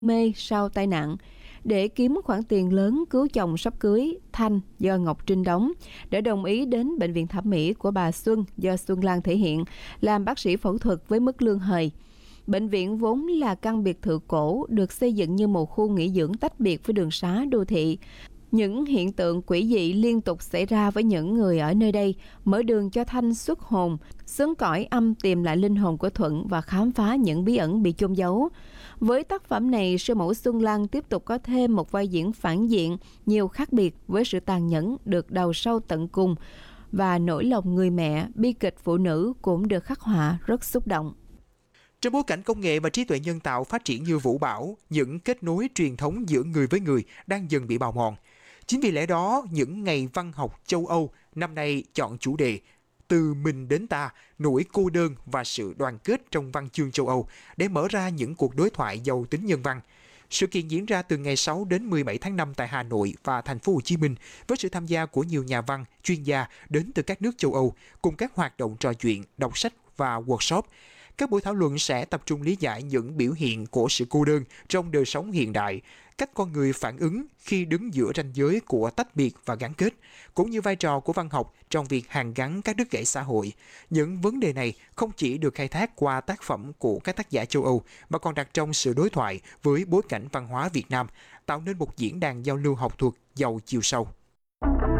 mê sau tai nạn. Để kiếm khoản tiền lớn cứu chồng sắp cưới, Thanh do Ngọc Trinh đóng đã đồng ý đến bệnh viện thẩm mỹ của bà Xuân do Xuân Lan thể hiện, làm bác sĩ phẫu thuật với mức lương hời. Bệnh viện vốn là căn biệt thự cổ, được xây dựng như một khu nghỉ dưỡng tách biệt với đường xá đô thị. Những hiện tượng quỷ dị liên tục xảy ra với những người ở nơi đây, mở đường cho Thanh xuất hồn, xướng cõi âm tìm lại linh hồn của Thuận và khám phá những bí ẩn bị chôn giấu. Với tác phẩm này, siêu mẫu Xuân Lan tiếp tục có thêm một vai diễn phản diện nhiều khác biệt với sự tàn nhẫn được đào sâu tận cùng, và nỗi lòng người mẹ, bi kịch phụ nữ cũng được khắc họa rất xúc động. Trong bối cảnh công nghệ và trí tuệ nhân tạo phát triển như vũ bão, những kết nối truyền thống giữa người với người đang dần bị bào mòn. Chính vì lẽ đó, những ngày văn học châu Âu năm nay chọn chủ đề Từ mình đến ta, nỗi cô đơn và sự đoàn kết trong văn chương châu Âu để mở ra những cuộc đối thoại giàu tính nhân văn. Sự kiện diễn ra từ ngày 6 đến 17 tháng 5 tại Hà Nội và thành phố Hồ Chí Minh với sự tham gia của nhiều nhà văn, chuyên gia đến từ các nước châu Âu cùng các hoạt động trò chuyện, đọc sách và workshop. Các buổi thảo luận sẽ tập trung lý giải những biểu hiện của sự cô đơn trong đời sống hiện đại, cách con người phản ứng khi đứng giữa ranh giới của tách biệt và gắn kết, cũng như vai trò của văn học trong việc hàn gắn các đứt gãy xã hội. Những vấn đề này không chỉ được khai thác qua tác phẩm của các tác giả châu Âu, mà còn đặt trong sự đối thoại với bối cảnh văn hóa Việt Nam, tạo nên một diễn đàn giao lưu học thuật giàu chiều sâu.